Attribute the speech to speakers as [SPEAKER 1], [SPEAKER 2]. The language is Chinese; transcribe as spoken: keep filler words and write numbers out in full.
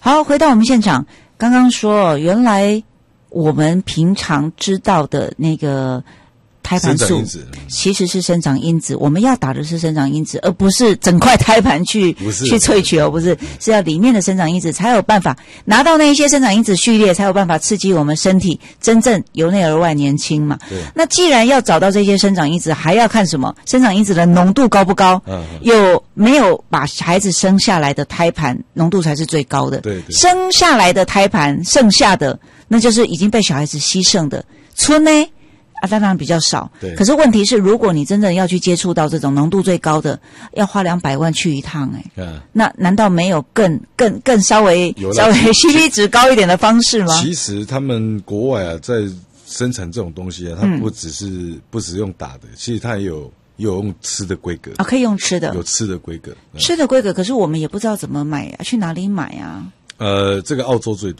[SPEAKER 1] 好，回到我们现场，刚刚说原来我们平常知道的那个胎盘素其实是生长因子，我们要打的是生长因子，而不是整块胎盘去去萃取哦，不是，是要里面的生长因子才有办法拿到那一些生长因子序列，才有办法刺激我们身体真正由内而外年轻嘛。对。那既然要找到这些生长因子，还要看什么？生长因子的浓度高不高？嗯。有没有把孩子生下来的胎盘浓度才是最高的？对对。生下来的胎盘剩下的，那就是已经被小孩子牺牲的。春呢？啊，当然比较少。对。可是问题是，如果你真正要去接触到这种浓度最高的，要花两百万去一趟、欸，哎、嗯，那难道没有更更更稍微稍微 C P 值高一点的方式吗？
[SPEAKER 2] 其实他们国外啊，在生产这种东西啊，它不只是、嗯、不只用打的，其实它也有也有用吃的规格
[SPEAKER 1] 啊，可以用吃的，
[SPEAKER 2] 有吃的规格，
[SPEAKER 1] 吃的规格。可是我们也不知道怎么买啊，去哪里买啊？
[SPEAKER 2] 呃，这个澳洲最多。